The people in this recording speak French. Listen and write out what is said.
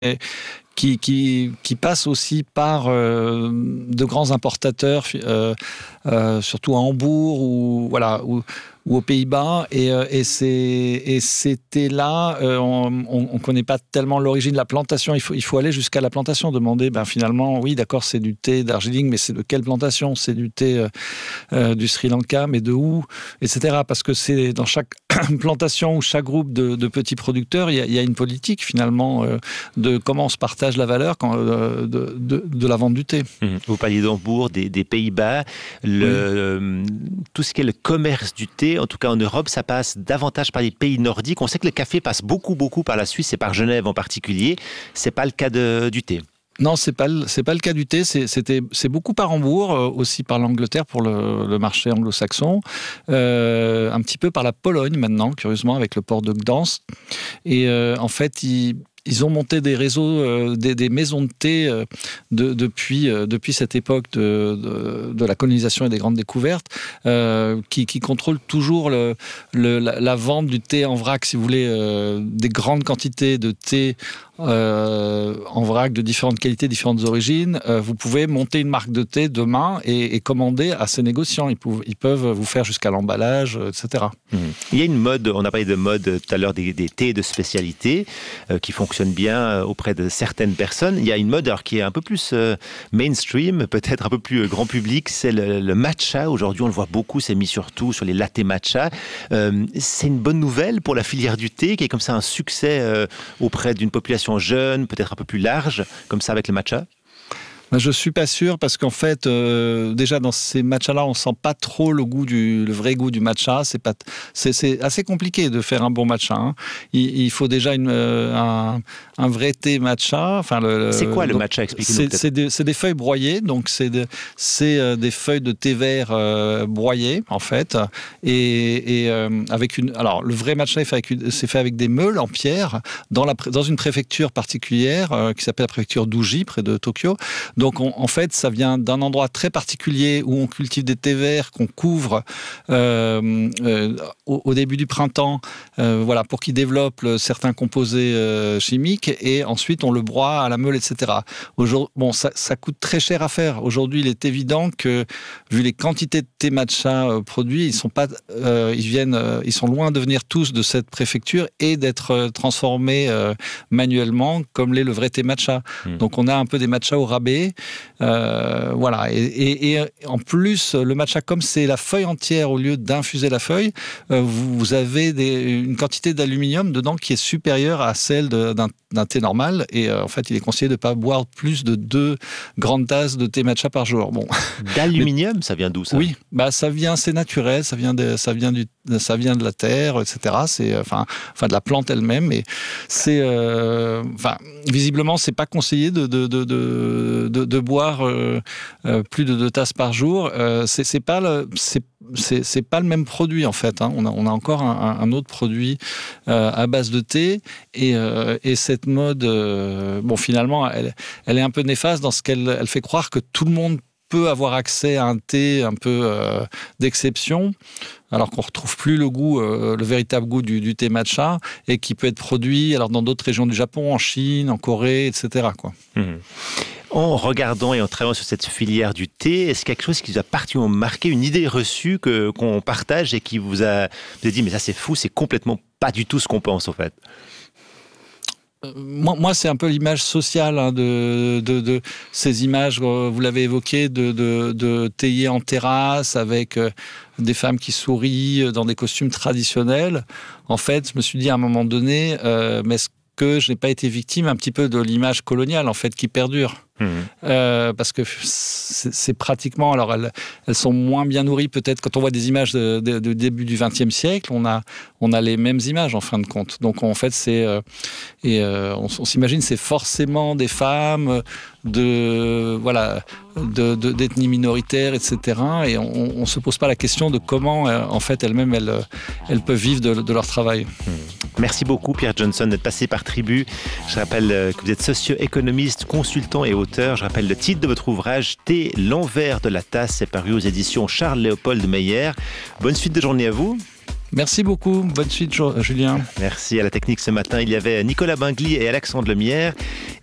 qui passe aussi par de grands importateurs, surtout à Hambourg ou aux Pays-Bas. Et c'était là, on ne connaît pas tellement l'origine de la plantation. Il faut aller jusqu'à la plantation, demander, finalement, oui, d'accord, c'est du thé Darjeeling, mais c'est de quelle plantation ? C'est du thé du Sri Lanka, mais de où ? Etc. Parce que c'est dans chaque plantation ou chaque groupe de petits producteurs, il y a une politique, finalement, de comment on se partage la valeur de la vente du thé. Vous parliez d'Hambourg, des Pays-Bas. Tout ce qui est le commerce du thé, en tout cas en Europe, ça passe davantage par les pays nordiques. On sait que le café passe beaucoup par la Suisse et par Genève en particulier. C'est pas le cas du thé. Non, c'est pas le cas du thé. C'est beaucoup par Hambourg, aussi par l'Angleterre pour le marché anglo-saxon, un petit peu par la Pologne maintenant, curieusement, avec le port de Gdansk. Et en fait, ils ont monté des réseaux, des maisons de thé depuis cette époque de la colonisation et des grandes découvertes, qui contrôlent toujours la vente du thé en vrac, si vous voulez, des grandes quantités de thé en vrac de différentes qualités, différentes origines. Vous pouvez monter une marque de thé demain et commander à ces négociants. Ils peuvent vous faire jusqu'à l'emballage, etc. Il y a une mode, on a parlé de mode tout à l'heure, des thés de spécialité qui fonctionnent bien auprès de certaines personnes. Il y a une mode qui est un peu plus mainstream, peut-être un peu plus grand public, c'est le matcha. Aujourd'hui, on le voit beaucoup, c'est mis surtout sur les latte matcha. C'est une bonne nouvelle pour la filière du thé, qui est comme ça un succès auprès d'une population jeune, peut-être un peu plus large, comme ça avec le matcha. Je ne suis pas sûr parce qu'en fait, déjà dans ces matchas-là, on ne sent pas trop le vrai goût du matcha. C'est assez compliqué de faire un bon matcha. Hein. Il faut déjà un vrai thé matcha. C'est quoi le matcha ? Expliquez-nous peut-être. C'est des feuilles broyées, donc c'est des feuilles de thé vert broyées en fait. Et avec alors le vrai matcha c'est fait avec des meules en pierre dans une préfecture particulière qui s'appelle la préfecture d'Uji près de Tokyo. Donc, en fait, ça vient d'un endroit très particulier où on cultive des thés verts qu'on couvre au début du printemps, pour qu'ils développent certains composés chimiques, et ensuite on le broie à la meule, etc. Ça coûte très cher à faire. Aujourd'hui, il est évident que, vu les quantités de thé matcha produits, ils sont loin de venir tous de cette préfecture et d'être transformés manuellement, comme l'est le vrai thé matcha. Donc, on a un peu des matchas au rabais. Et en plus, le matcha, comme c'est la feuille entière au lieu d'infuser la feuille, vous avez une quantité d'aluminium dedans qui est supérieure à celle d'un thé normal. Et en fait, il est conseillé de ne pas boire plus de 2 grandes tasses de thé matcha par jour. Bon. D'aluminium, ça vient d'où ça ? Oui, c'est naturel, ça vient de la terre, etc. C'est de la plante elle-même. Et c'est visiblement, c'est pas conseillé de boire plus de 2 tasses par jour. C'est pas le même produit en fait. Hein. On a encore un autre produit à base de thé, et cette mode, finalement, elle est un peu néfaste dans ce qu'elle fait croire que tout le monde peut avoir accès à un thé un peu d'exception, alors qu'on ne retrouve plus le véritable goût du thé matcha, et qui peut être produit dans d'autres régions du Japon, en Chine, en Corée, etc. quoi. En regardant et en travaillant sur cette filière du thé, est-ce quelque chose qui vous a particulièrement marqué, une idée reçue qu'on partage et qui vous a dit « mais ça c'est fou, c'est complètement pas du tout ce qu'on pense en fait ». Moi, c'est un peu l'image sociale de ces images, vous l'avez évoqué, de théiers en terrasse avec des femmes qui sourient dans des costumes traditionnels. En fait, je me suis dit à un moment donné, mais est-ce que je n'ai pas été victime un petit peu de l'image coloniale en fait qui perdure ? Parce que c'est pratiquement... Alors, elles sont moins bien nourries, peut-être. Quand on voit des images du début du XXe siècle, on a les mêmes images, en fin de compte. Donc, en fait, on s'imagine, c'est forcément des femmes d'ethnie minoritaire, etc. Et on ne se pose pas la question de comment, en fait, elles-mêmes, elles peuvent vivre de leur travail. Merci beaucoup, Pierre Johnson, d'être passé par Tribu. Je rappelle que vous êtes socio-économiste, consultant et auteur. Je rappelle le titre de votre ouvrage, Thé, l'envers de la tasse. C'est paru aux éditions Charles-Léopold Meyer. Bonne suite de journée à vous. Merci beaucoup. Bonne suite, Julien. Merci. À la technique ce matin, il y avait Nicolas Bingli et Alexandre Lemierre.